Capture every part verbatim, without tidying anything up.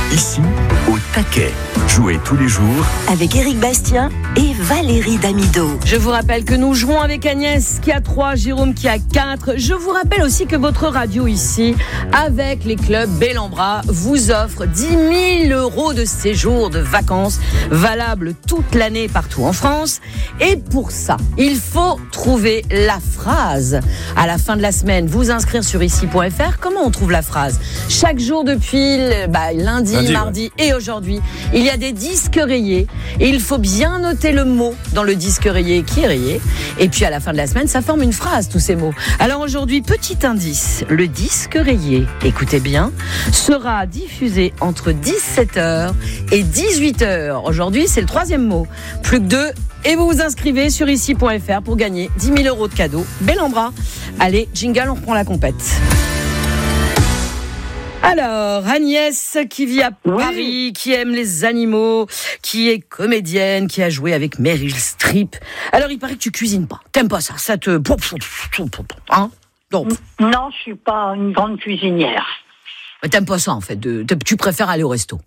Ici, au taquet. Jouez tous les jours avec Éric Bastien et Valérie Damido. Je vous rappelle que nous jouons avec Agnès qui a trois, Jérôme qui a quatre. Je vous rappelle aussi que votre radio ici, avec les clubs Bellambra, vous offre dix mille euros de séjour de vacances valables toute l'année partout en France. Et pour ça, il faut trouver la phrase. À la fin de la semaine, vous inscrire sur ici point f r. Comment on trouve la phrase ? Chaque jour depuis bah, lundi, lundi, mardi ouais. et aujourd'hui, il y a des disques rayés et il faut bien noter le mot dans le disque rayé qui est rayé. Et puis à la fin de la semaine, ça forme une phrase, tous ces mots. Alors aujourd'hui, petit indice, le disque rayé, écoutez bien, sera diffusé entre dix-sept heures et dix-huit heures. Aujourd'hui, c'est le troisième mot. Plus que deux. Et vous vous inscrivez sur ici point f r pour gagner dix mille euros de cadeaux. Bellambra. Allez, jingle, on reprend la compète. Alors, Agnès, qui vit à Paris, oui. qui aime les animaux, qui est comédienne, qui a joué avec Meryl Streep. Alors, il paraît que tu cuisines pas. T'aimes pas ça, ça te... Hein Donc. Non, je suis pas une grande cuisinière. Mais t'aimes pas ça, en fait. De, de, tu préfères aller au resto.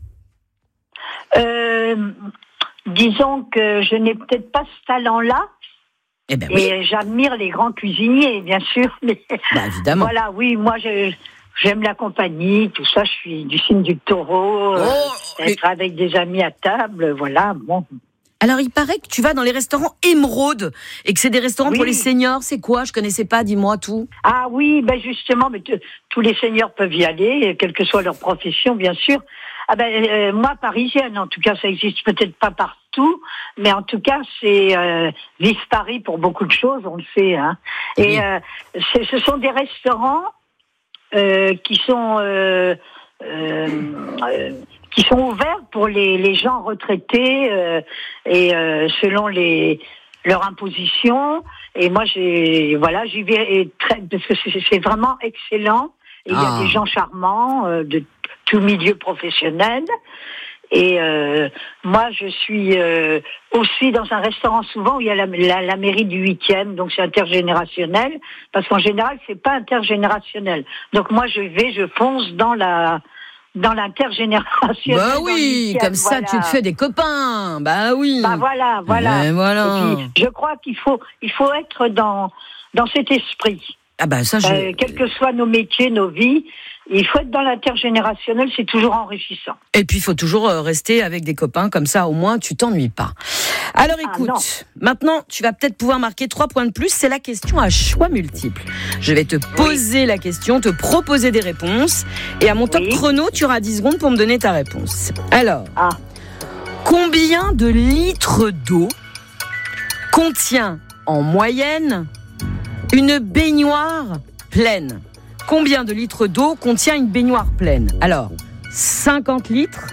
Euh, disons que je n'ai peut-être pas ce talent-là. Eh ben oui. Et j'admire les grands cuisiniers, bien sûr. Mais bah, évidemment. Voilà, oui, moi, je... J'aime la compagnie, tout ça, je suis du signe du taureau, oh, euh, être mais... avec des amis à table, voilà, bon. Alors, il paraît que tu vas dans les restaurants Émeraude et que c'est des restaurants oui. pour les seniors, c'est quoi ? Je connaissais pas, dis-moi tout. Ah oui, ben justement, mais t- tous les seniors peuvent y aller, quelle que soit leur profession, bien sûr. Ah ben, euh, moi, parisienne, en tout cas, ça existe peut-être pas partout, mais en tout cas, c'est euh, vive Paris pour beaucoup de choses, on le sait, hein. Oui. Et euh, c'est, ce sont des restaurants Euh, qui sont euh, euh, euh, qui sont ouverts pour les, les gens retraités euh, et euh, selon les leur imposition. Et moi, j'ai voilà, j'y vais et très, parce que c'est, c'est vraiment excellent. Et il ah. y a des gens charmants euh, de tout milieu professionnel. Et euh, moi, je suis euh, aussi dans un restaurant souvent où il y a la, la, la mairie du huitième, donc c'est intergénérationnel, parce qu'en général, c'est pas intergénérationnel. Donc moi, je vais, je fonce dans la dans l'intergénérationnel. Bah oui, comme ça, voilà. Tu te fais des copains. Bah oui. Bah voilà, voilà. Et voilà. Et puis, je crois qu'il faut il faut être dans dans cet esprit. Ah bah ça, je... euh, quels que soient nos métiers, nos vies. Il faut être dans l'intergénérationnel, c'est toujours enrichissant. Et puis, il faut toujours rester avec des copains, comme ça, au moins, tu t'ennuies pas. Alors, écoute, ah, maintenant, tu vas peut-être pouvoir marquer trois points de plus. C'est la question à choix multiples. Je vais te poser oui. la question, te proposer des réponses. Et à mon top oui. chrono, tu auras dix secondes pour me donner ta réponse. Alors, ah. combien de litres d'eau contient, en moyenne, une baignoire pleine ? Combien de litres d'eau contient une baignoire pleine ? Alors, cinquante litres,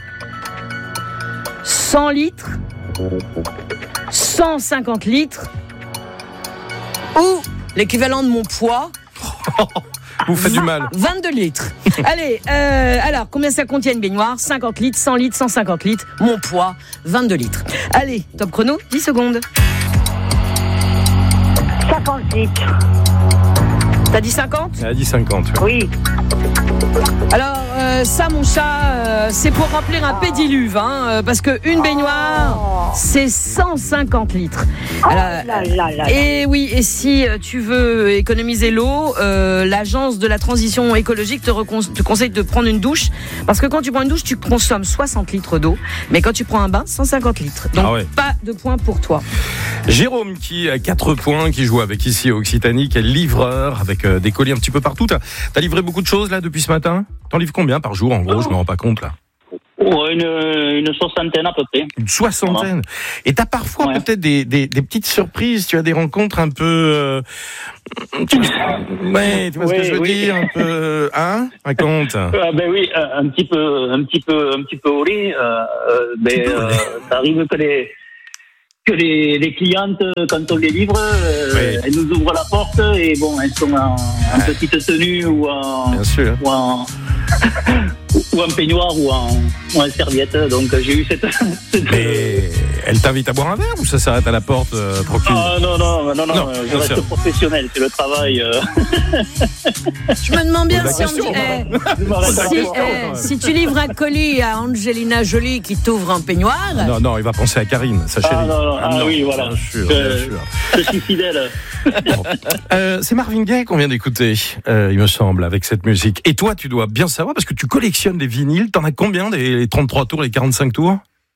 cent litres, cent cinquante litres, ou l'équivalent de mon poids. Vous faites du mal. vingt-deux litres. Allez, euh, alors, combien ça contient une baignoire ? cinquante litres, cent litres, cent cinquante litres, mon poids, vingt-deux litres. Allez, top chrono, dix secondes. cinquante litres. T'as dit cinquante ? Elle a dit cinquante, oui. Oui. Alors, euh, ça, mon chat, euh, c'est pour remplir un oh. pédiluve, hein, euh, parce qu'une baignoire, oh. c'est cent cinquante litres. Oh Alors, là là là. Et oui, et si tu veux économiser l'eau, euh, l'agence de la transition écologique te, recon- te conseille de prendre une douche, parce que quand tu prends une douche, tu consommes soixante litres d'eau, mais quand tu prends un bain, cent cinquante litres. Donc, ah ouais. pas de points pour toi. Jérôme, qui a quatre points, qui joue avec ici Occitanie, qui est livreur, avec euh, des colis un petit peu partout. T'as, t'as livré beaucoup de choses, là, depuis ce matin ? T'en livres combien par jour, en gros ? Je me rends pas compte, là. Oh, une, une soixantaine à peu près. Une soixantaine. Voilà. Et t'as parfois ouais. peut-être des, des, des petites surprises, tu as des rencontres un peu... Euh, tu, ouais, tu vois oui, ce que je veux oui. dire, un peu... Hein ? Raconte. Ah ben oui, un petit peu, un petit peu, un petit peu au lit. Euh, ben, euh, ça arrive que les... que les, les clientes, quand on les livre, euh, oui. elles nous ouvrent la porte et bon, elles sont en, en petite tenue ou en, Bien sûr. Ou en, ou en peignoir ou en, ou en serviette. Donc j'ai eu cette. cette Mais elle t'invite à boire un verre ou ça s'arrête à la porte euh, tranquille? Ah non, non, non, non, Non, je reste c'est... professionnel, c'est le travail. Euh... Je me demande bien La si, on question, dit, eh, la si, question, eh, si tu livres un colis à Angelina Jolie qui t'ouvre un peignoir. Non, non, il va penser à Karine, sa chérie. Ah, non, non, ah, non, oui, voilà. Bien sûr, je, bien sûr. je suis fidèle. Bon. Euh, c'est Marvin Gaye qu'on vient d'écouter, euh, il me semble, avec cette musique. Et toi, tu dois bien savoir, parce que tu collectionnes les vinyles. T'en as combien, des, les trente-trois tours, les quarante-cinq tours?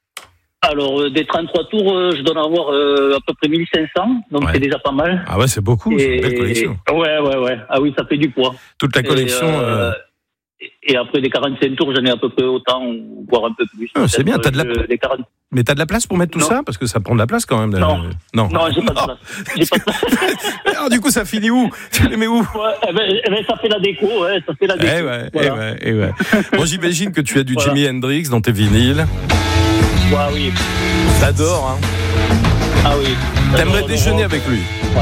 Alors, euh, des trente-trois tours, euh, je dois en avoir euh, à peu près mille cinq cents, donc ouais. C'est déjà pas mal. Ah ouais, c'est beaucoup, et... c'est une belle collection. Ouais, ouais, ouais. Ah oui, ça fait du poids. Toute la collection... Et, euh, euh... et après, des quarante-cinq tours, j'en ai à peu près autant, voire un peu plus. Ah, c'est bien, t'as de la... Les quarante... Mais t'as de la place pour mettre tout non. ça? Parce que ça prend de la place quand même. Non, non, non j'ai pas de place. J'ai pas de place. Alors du coup, ça finit où? Tu les mets où? Ouais, eh ben, eh ben, ça fait la déco, ouais, ça fait la déco. Eh ouais, voilà. eh ouais, eh ouais. Bon, j'imagine que tu as du voilà. Jimi Hendrix dans tes vinyles. Ouais, oui. T'adores, hein? Ah oui. T'aimerais déjeuner avec lui? Ouais.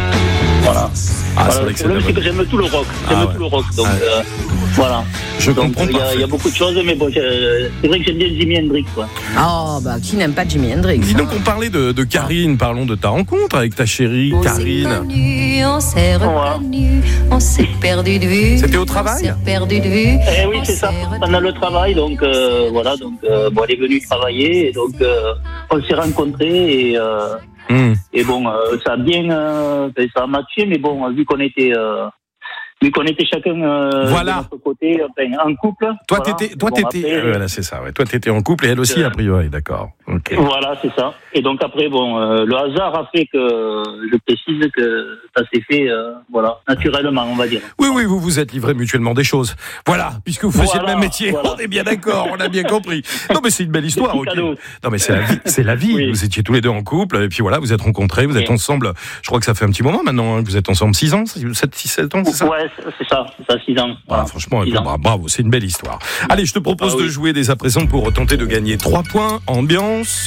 Voilà. Ah, voilà, c'est vrai le que problème, c'est que j'aime tout le rock. J'aime ah, ouais. tout le rock. Donc, ah, euh, voilà. Je donc, comprends pas. Il y, y a beaucoup de choses, mais bon, c'est vrai que j'aime bien Jimi Hendrix, quoi. Oh, bah, qui n'aime pas Jimi Hendrix? Dis donc, on parlait de, de Karine. Parlons de ta rencontre avec ta chérie, on Karine. S'est connu, on s'est reconnu, on s'est perdu de vue. C'était au travail? On s'est perdu de vue. Eh oui, c'est ça. Pendant le travail, donc, euh, voilà, donc, euh, bon, elle est venue travailler, et donc, euh, on s'est rencontrés, et, euh, Mmh. Et bon, euh, ça a bien, euh, ça a matché, mais bon, vu qu'on était, euh, vu qu'on était chacun euh, voilà. de notre côté, enfin, en couple. Toi, voilà. t'étais, toi, bon, t'étais, après, voilà, c'est ça. Ouais. Toi, t'étais en couple et elle aussi, euh, a priori, d'accord. Okay. Voilà, c'est ça. Et donc après, bon, euh, le hasard a fait que, je précise que ça s'est fait, euh, voilà, naturellement, on va dire. Oui, oui, vous vous êtes livrés mutuellement des choses. Voilà, puisque vous faisiez voilà, le même métier. Voilà. On est bien d'accord, on a bien compris. Non, mais c'est une belle histoire. Okay. Non, mais c'est la vie. C'est la vie. Oui. Vous étiez tous les deux en couple, et puis voilà, vous êtes rencontrés, vous êtes oui. ensemble. Je crois que ça fait un petit moment maintenant. Hein, vous êtes ensemble six ans, sept, six, sept ans, c'est ça? Ouais, c'est ça, c'est ça, six ans. Voilà, ah, franchement, six ans. Bravo, c'est une belle histoire. Allez, je te propose ah, oui. de jouer dès à présent pour tenter de gagner trois points. Ambiance.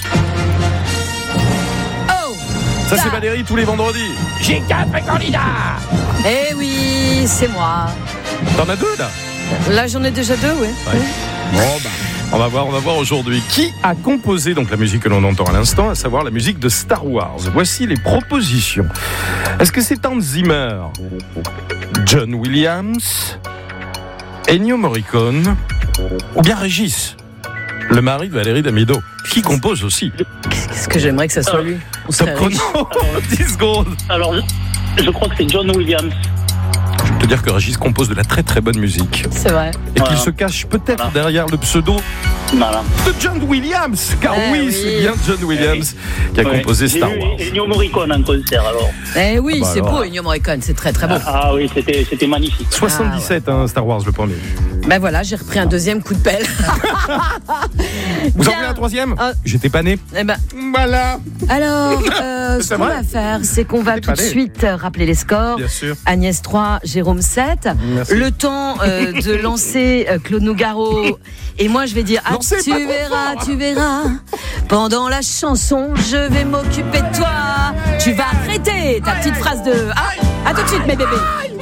Ça, c'est Valérie tous les vendredis. J'ai quatre candidats. Eh oui, c'est moi. T'en as deux, là? Là, j'en ai déjà deux, oui. Ouais. Bon, bah, on va voir, on va voir aujourd'hui qui a composé donc la musique que l'on entend à l'instant, à savoir la musique de Star Wars. Voici les propositions. Est-ce que c'est Hans Zimmer, John Williams, Ennio Morricone ou bien Régis, le mari de Valérie Damido, qui compose aussi? Qu'est-ce que j'aimerais que ça soit lui? Top chrono, dix secondes. Alors, je crois que c'est John Williams. Je peux te dire que Régis compose de la très très bonne musique. C'est vrai. Et voilà. Qu'il se cache peut-être voilà. derrière le pseudo voilà. de John Williams. Car eh oui, oui, c'est bien John Williams eh qui a oui. composé J'ai Star vu Wars. Ennio Morricone en concert alors. Eh oui, bah c'est alors. beau Ennio Morricone, c'est très très beau. Ah, ah oui, c'était, c'était magnifique. soixante-dix-sept, ah, ouais. hein, Star Wars, le premier. Ben voilà, j'ai repris un deuxième coup de pelle. Vous en voulez un troisième euh... J'étais pas né. Eh ben. Voilà. Alors, euh, ce qu'on va faire, c'est qu'on va tout de suite rappeler les scores. Bien sûr. Agnès trois, Jérôme sept. Merci. Le temps euh, de lancer euh, Claude Nougaro. Et moi, je vais dire, ah, tu verras, tu verras. Pendant la chanson, je vais m'occuper de toi. Tu vas arrêter ta petite phrase de... Ah, à tout de suite, mes bébés.